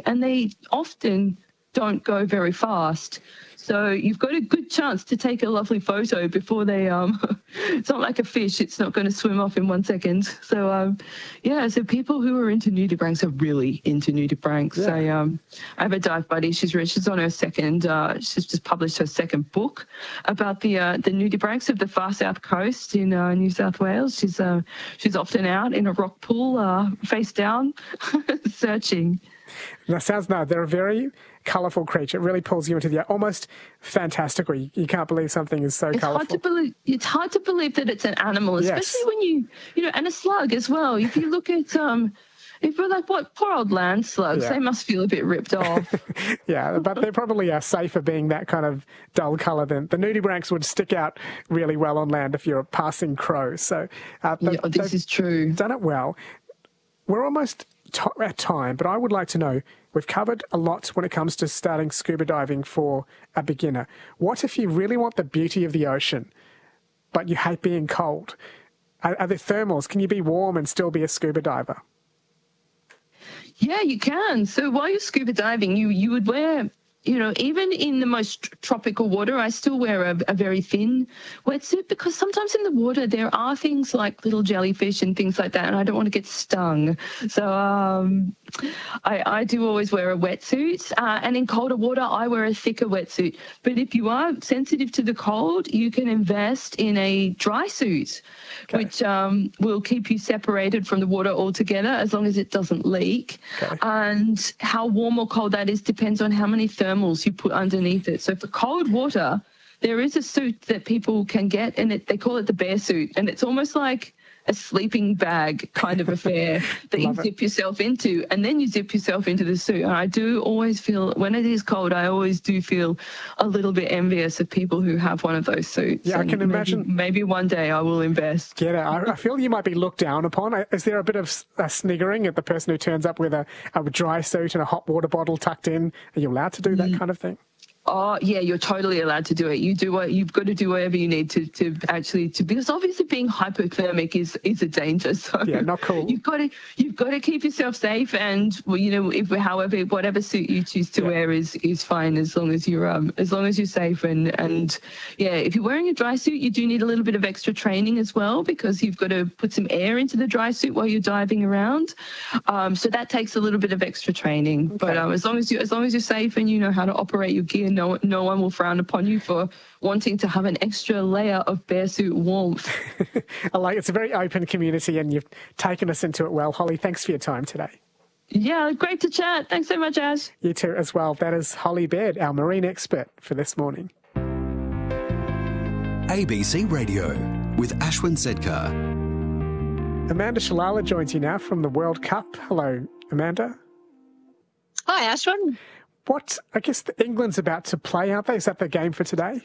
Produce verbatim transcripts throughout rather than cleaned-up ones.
and they often don't go very fast. So you've got a good chance to take a lovely photo before they, um, it's not like a fish, it's not going to swim off in one second. So, um, yeah, so people who are into nudibranchs are really into nudibranchs. Yeah. I, um, I have a dive buddy, she's she's on her second, uh, she's just published her second book about the uh, the nudibranchs of the far south coast in uh, New South Wales. She's, uh, she's often out in a rock pool, uh, face down, searching. That sounds no, they're a very colourful creature. It really pulls you into the almost fantastical. You, you can't believe something is so it's colourful. Hard to believe, it's hard to believe that it's an animal, especially yes. when you, you know, and a slug as well. If you look at, um, if you're like, what, poor old land slugs, yeah. they must feel a bit ripped off. Yeah, but they probably are safer being that kind of dull colour than the nudibranchs would stick out really well on land if you're a passing crow. So uh, yeah, this is true. Done it well. We're almost at time, but I would like to know, we've covered a lot when it comes to starting scuba diving for a beginner. What if you really want the beauty of the ocean, but you hate being cold? Are, are there thermals? Can you be warm and still be a scuba diver? Yeah, you can. So while you're scuba diving, you, you would wear, you know, even in the most tropical water, I still wear a, a very thin wetsuit because sometimes in the water there are things like little jellyfish and things like that, and I don't want to get stung. So um, I, I do always wear a wetsuit, uh, and in colder water I wear a thicker wetsuit. But if you are sensitive to the cold, you can invest in a dry suit, okay. which um, will keep you separated from the water altogether as long as it doesn't leak. Okay. And how warm or cold that is depends on how many thermals you put underneath it. So for cold water, there is a suit that people can get, and it, they call it the bear suit, and it's almost like a sleeping bag kind of affair that you zip it. yourself into, and then you zip yourself into the suit. And I do always feel, when it is cold, I always do feel a little bit envious of people who have one of those suits. Yeah, I can maybe, imagine. Maybe one day I will invest. Get it. I, I feel you might be looked down upon. Is there a bit of a sniggering at the person who turns up with a, a dry suit and a hot water bottle tucked in? Are you allowed to do that mm. kind of thing? Oh, yeah, you're totally allowed to do it. You do what you've got to do whatever you need to, to actually to because obviously being hypothermic is, is a danger. So yeah, not cool. You've got to you've got to keep yourself safe, and well, you know, if however whatever suit you choose to yeah. wear is is fine as long as you're um as long as you're safe and and yeah, if you're wearing a dry suit, you do need a little bit of extra training as well because you've got to put some air into the dry suit while you're diving around. Um, so that takes a little bit of extra training. Okay. But um, as long as you as long as you're safe and you know how to operate your gear. No, no one will frown upon you for wanting to have an extra layer of bear suit warmth. I like it. It's a very open community and you've taken us into it well. Holly, thanks for your time today. Yeah, great to chat. Thanks so much, Ash. You too as well. That is Holly Baird, our marine expert for this morning. A B C Radio with Ashwin Sedkar. Amanda Shalala joins you now from the World Cup. Hello, Amanda. Hi, Ashwin. What, I guess the England's about to play, aren't they? Is that the game for today?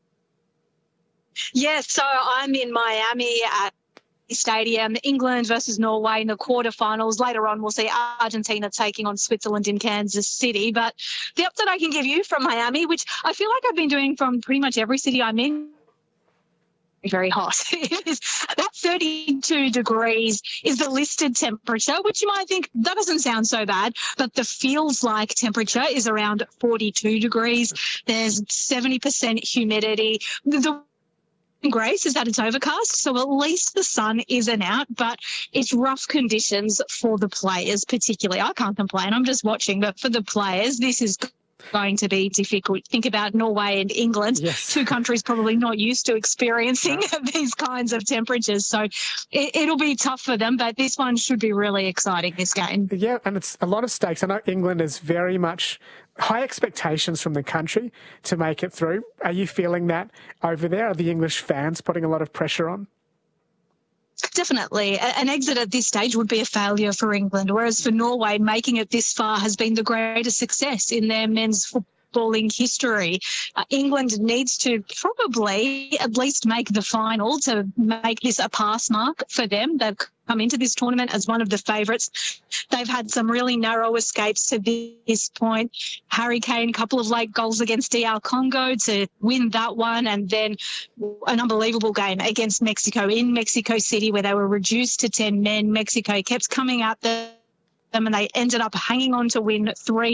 Yes, so I'm in Miami at Stadium, England versus Norway in the quarterfinals. Later on, we'll see Argentina taking on Switzerland in Kansas City. But the update I can give you from Miami, which I feel like I've been doing from pretty much every city I'm in, very hot. It is about thirty-two degrees is the listed temperature, which you might think that doesn't sound so bad, but the feels like temperature is around forty-two degrees. There's seventy percent humidity. The grace is that it's overcast, so at least the sun isn't out, but it's rough conditions for the players particularly. I can't complain. I'm just watching, but for the players, this is going to be difficult. Think about Norway and England, yes. Two countries probably not used to experiencing no. these kinds of temperatures. So it, it'll be tough for them, but this one should be really exciting, this game. Yeah, and it's a lot of stakes. I know England is very much high expectations from the country to make it through. Are you feeling that over there? Are the English fans putting a lot of pressure on? Definitely. An exit at this stage would be a failure for England, whereas for Norway, making it this far has been the greatest success in their men's footballing history. Uh, England needs to probably at least make the final to make this a pass mark for them. They've come into this tournament as one of the favourites. They've had some really narrow escapes to this point. Harry Kane, a couple of late goals against D R Congo to win that one, and then an unbelievable game against Mexico in Mexico City where they were reduced to ten men. Mexico kept coming at them and they ended up hanging on to win three